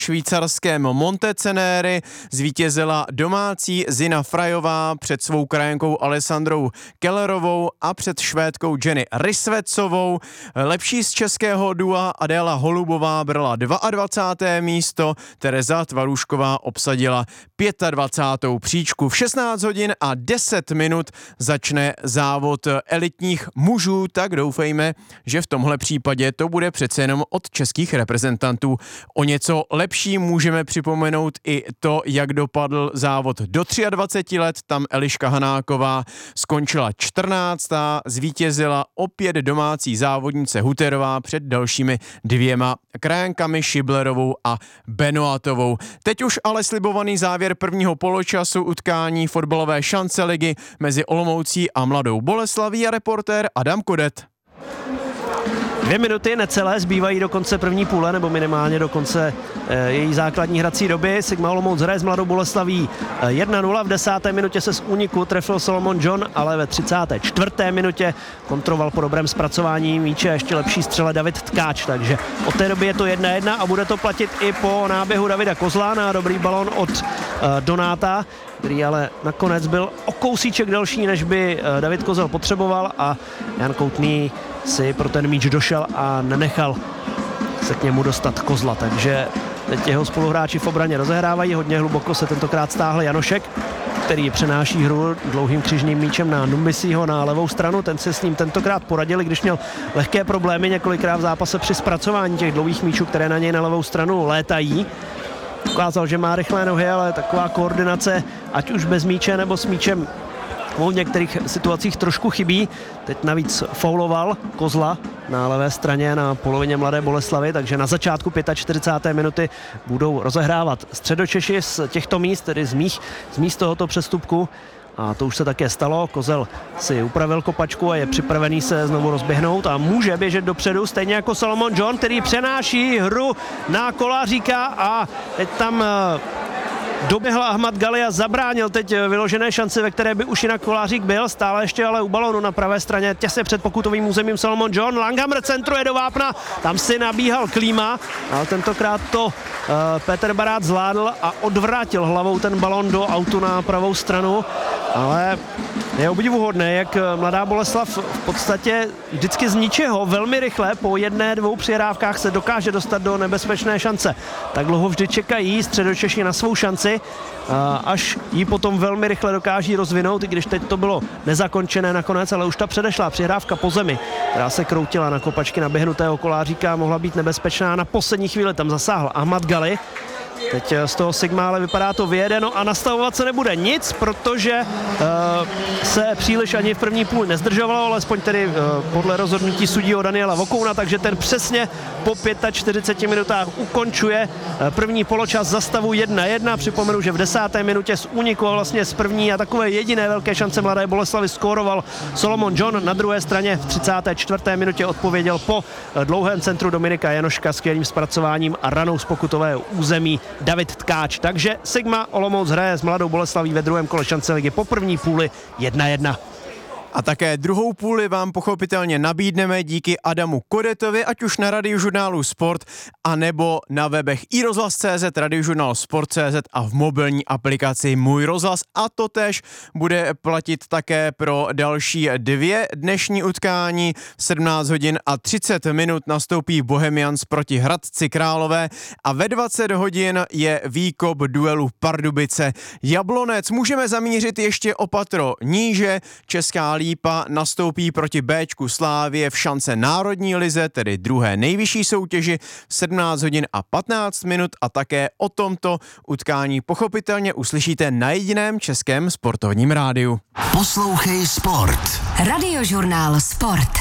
švýcarském Monteceneri zvítězila domácí Zina Frajová před svou krajankou Alessandrou Kellerovou a před Švédkou Jenny Rysvecovou. Lepší z českého dua Adéla Holubová brala 22. místo, Tereza Tvarušková obsadila 25. příčku. V 16 hodin a 10 minut začne závod elitních mužů, tak doufejme, že v tomhle případě to bude přece jenom od českých reprezentantů. O něco lepší můžeme připomenout i to, jak dopadl závod do 23 let. Tam Eliška Hanáková skončila 14. Zvítězila opět domácí závodnice Huterová před dalšími dvěma krajankami Šiblerovou a Benoatovou. Teď už ale slibovaný závěr prvního poločasu utkání fotbalové šance ligy mezi Olomoucí a Mladou Boleslaví a reportér Adam Kodet. 2 minuty necelé zbývají do konce první půle, nebo minimálně do konce její základní hrací doby. Sigma Olomouc hraje s Mladou Boleslaví 1-0. V 10. minutě se z úniku trefil Solomon John, ale ve 34. minutě kontroval po dobrém zpracování míče a ještě lepší střele David Tkáč. Takže od té doby je to 1-1 a bude to platit i po náběhu Davida Kozla na dobrý balón od Donáta, který ale nakonec byl o kousíček delší, než by David Kozel potřeboval, a Jan Koutný si pro ten míč došel a nenechal se k němu dostat Kozla. Takže teď jeho spoluhráči v obraně rozehrávají, hodně hluboko se tentokrát stáhl Janošek, který přenáší hru dlouhým křižným míčem na Numbisího na levou stranu. Ten se s ním tentokrát poradil, když měl lehké problémy několikrát v zápase při zpracování těch dlouhých míčů, které na něj na levou stranu létají. Ukázal, že má rychlé nohy, ale taková koordinace, ať už bez míče nebo s míčem, v některých situacích trošku chybí. Teď navíc fauloval Kozla na levé straně na polovině Mladé Boleslavy, takže na začátku 45. minuty budou rozehrávat Středočeši z těchto míst, tedy z míst tohoto přestupku. A to už se také stalo. Kozel si upravil kopačku a je připravený se znovu rozběhnout a může běžet dopředu, stejně jako Solomon John, který přenáší hru na Koláříka, a teď tam doběhl Ahmad Gali a zabránil teď vyložené šanci, ve které by už jinak Kolářík byl. Stále ještě ale u balónu na pravé straně, těsně před pokutovým územím Solomon John. Langhammer centruje do vápna, tam si nabíhal Klíma, ale tentokrát to Petr Barát zvládl a odvrátil hlavou ten balón do autu na pravou stranu. Ale je obdivuhodné, jak Mladá Boleslav v podstatě vždycky z ničeho velmi rychle po 1-2 přihrávkách se dokáže dostat do nebezpečné šance. Tak dlouho vždy čekají Středočeši na svou šanci, až ji potom velmi rychle dokáží rozvinout, i když teď to bylo nezakončené nakonec, ale už ta předešlá přihrávka po zemi, která se kroutila na kopačky naběhnutého Koláříka, mohla být nebezpečná. Na poslední chvíli tam zasáhl Ahmad Gali. Teď z toho Sigma ale vypadá to vyjedeno a nastavovat se nebude nic, protože se příliš ani v první půli nezdržovalo, alespoň tedy podle rozhodnutí sudího Daniela Vokouna, takže ten přesně po 45 minutách ukončuje první poločas za stavu 1-1. Připomenu, že v 10. minutě z úniku a vlastně z první a takové jediné velké šance Mladé Boleslavy skóroval Solomon John. Na druhé straně v 34. minutě odpověděl po dlouhém centru Dominika Janoška skvělým zpracováním a ranou z pokutového území David Tkáč. Takže Sigma Olomouc hraje s Mladou Boleslaví ve druhém kole šance ligy po první půli 1-1. A také druhou půli vám pochopitelně nabídneme díky Adamu Kodetovi, ať už na Radiožurnálu Sport, anebo na webech iRozhlas.cz, Radiožurnál Sport.cz a v mobilní aplikaci Můj rozhlas. A to též bude platit také pro další 2 dnešní utkání. V 17 hodin a 30 minut nastoupí Bohemians proti Hradci Králové a ve 20 hodin je výkop duelu Pardubice Jablonec. Můžeme zamířit ještě o patro níže. Česká Lípa nastoupí proti Béčku Slávie v šance národní lize, tedy druhé nejvyšší soutěži, v 17 hodin a 15 minut, a také o tomto utkání pochopitelně uslyšíte na jediném českém sportovním rádiu. Poslouchej Sport. Radiožurnál Sport.